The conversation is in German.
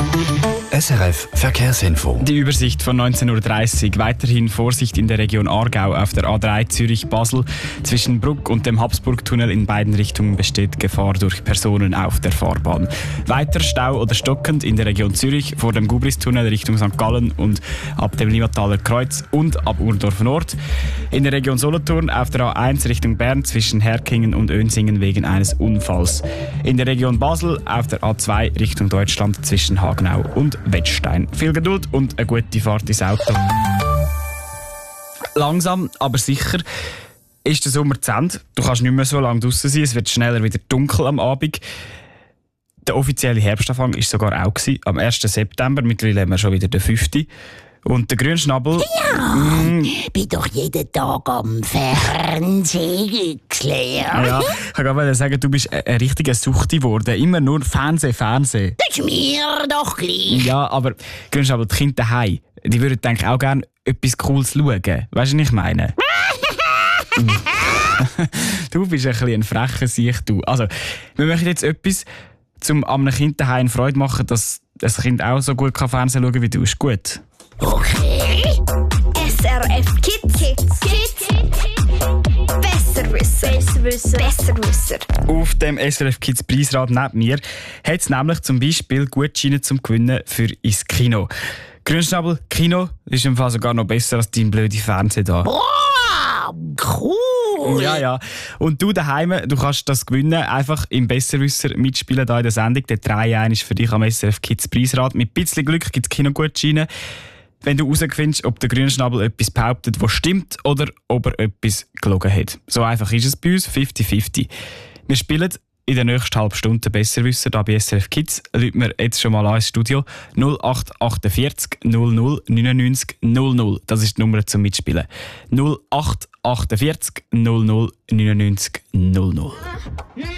SRF Verkehrsinfo. Die Übersicht von 19.30 Uhr. Weiterhin Vorsicht in der Region Aargau auf der A3 Zürich-Basel. Zwischen Bruck und dem Habsburgtunnel in beiden Richtungen besteht Gefahr durch Personen auf der Fahrbahn. Weiter Stau oder stockend in der Region Zürich vor dem Gubristunnel Richtung St. Gallen und ab dem Limmataler Kreuz und ab Urdorf Nord. In der Region Solothurn auf der A1 Richtung Bern zwischen Herkingen und Önsingen wegen eines Unfalls. In der Region Basel auf der A2 Richtung Deutschland zwischen Hagenau und Wettstein. Viel Geduld und eine gute Fahrt ins Auto. Langsam, aber sicher ist der Sommer zu Ende. Du kannst nicht mehr so lange draussen sein, es wird schneller wieder dunkel am Abend. Der offizielle Herbstanfang war sogar auch am 1. September. Mittlerweile haben wir schon wieder den 5. Und der Grünschnabel... Ja, bin doch jeden Tag am Fernsehen geklärt. Ja, ich wollte sagen, du bist ein richtiger Suchti geworden. Immer nur Fernsehen. Das ist mir doch gleich. Ja, aber Grünschnabel, die Kinder daheim, die würden denke ich auch gerne etwas Cooles schauen. Weißt du, was ich meine? Du bist ein bisschen ein frecher Sieg, du. Also, wir möchten jetzt etwas, um einem Kind daheim Freude machen, dass das Kind auch so gut Fernsehen schauen kann wie du. Ist gut? Okay. SRF Kids. Besserwisser. Auf dem SRF Kids Preisrad neben mir hat es nämlich zum Beispiel Gutscheine zum Gewinnen für ins Kino. Grünschnabel, Kino ist im Fall sogar noch besser als dein blöde Fernsehen da. Boah, cool. Ja. Und du daheim, du kannst das gewinnen, einfach im Besserwisser mitspielen hier in der Sendung. Der 3-1 ist für dich am SRF Kids Preisrad. Mit ein bisschen Glück gibt es Kinogutscheine. Wenn du herausfindest, ob der Grünschnabel etwas behauptet, was stimmt, oder ob er etwas gelogen hat. So einfach ist es bei uns, 50-50. Wir spielen in der nächsten halben Stunde Besserwisser hier bei SRF Kids. Rufen wir jetzt schon mal an ins Studio. 0848 00 99 00. Das ist die Nummer zum Mitspielen. 0848 00 99 00.